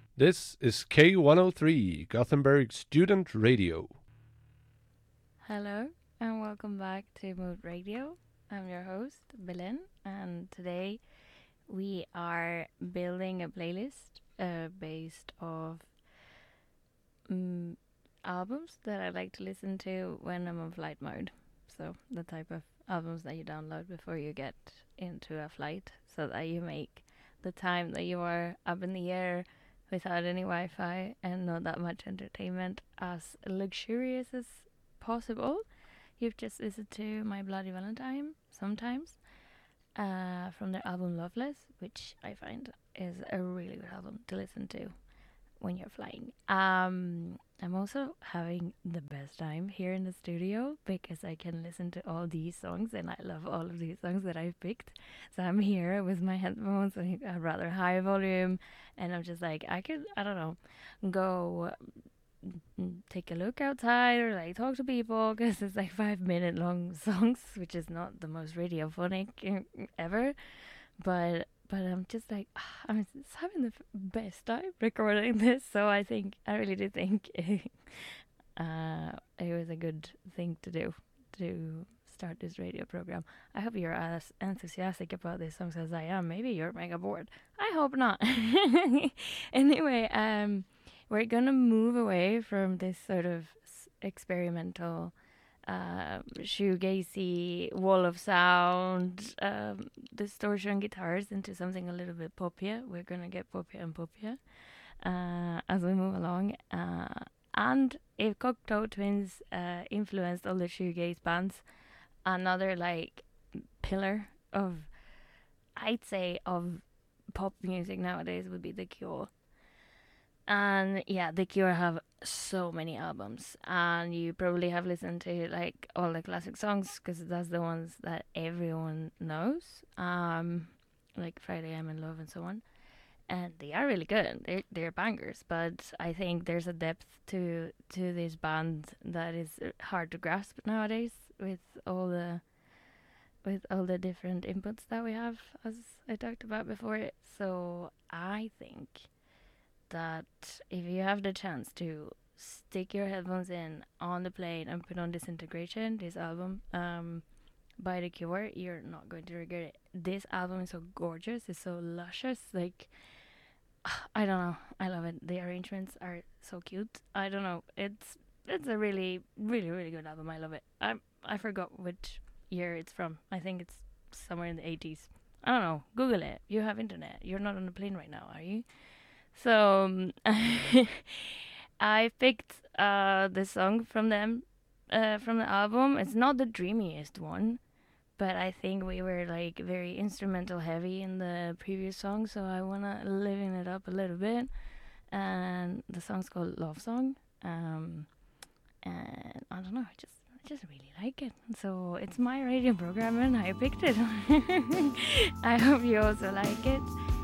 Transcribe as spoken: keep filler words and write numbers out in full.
This is K one oh three, Gothenburg Student Radio. Hello and welcome back to Mood Radio. I'm your host, Belen, and today we are building a playlist uh, based off um, albums that I like to listen to when I'm on flight mode. So the type of albums that you download before you get into a flight so that you make the time that you are up in the air without any Wi-Fi and not that much entertainment as luxurious as possible. You've just listened to My Bloody Valentine sometimes uh, from their album Loveless, which I find is a really good album to listen to when you're flying. Um, I'm also having the best time here in the studio because I can listen to all these songs and I love all of these songs that I've picked. So I'm here with my headphones on a rather high volume and I'm just like, I could, I don't know, go take a look outside or like talk to people because it's like five minute long songs, which is not the most radiophonic ever, but but I'm just like I'm just having the f- best time recording this. So I think I really do think uh, it was a good thing to do to start this radio program. I hope you're as enthusiastic about these songs as I am. Maybe you're mega bored. I hope not. Anyway, um we're gonna move away from this sort of s- experimental uh, shoegazy wall of sound um, distortion guitars into something a little bit poppier. We're gonna get poppier and poppier uh, as we move along. Uh, and if Cocteau Twins uh, influenced all the shoegaze bands, another like pillar of, I'd say, of pop music nowadays would be The Cure. And yeah, The Cure have so many albums, and you probably have listened to like all the classic songs because that's the ones that everyone knows, um, like Friday I'm in Love and so on. And they are really good. They're they're bangers, but I think there's a depth to to this band that is uh, hard to grasp nowadays with all the with all the different inputs that we have, as I talked about before. So I think that if you have the chance to stick your headphones in on the plane and put on Disintegration, this album um, by The Cure, you're not going to regret it. This album is so gorgeous, it's so luscious. Like, I don't know, I love it. The arrangements are so cute. I don't know, it's it's a really, really, really good album. I love it. I I forgot which year it's from. I think it's somewhere in the eighties. I don't know. Google it. You have internet. You're not on the plane right now, are you? So um, I picked uh, the song from them, uh, from the album. It's not the dreamiest one, but I think we were like very instrumental heavy in the previous song, so I wanna liven it up a little bit. And the song's called Love Song. Um, and I don't know, I just I just really like it. So it's my radio program, and I picked it. I hope you also like it.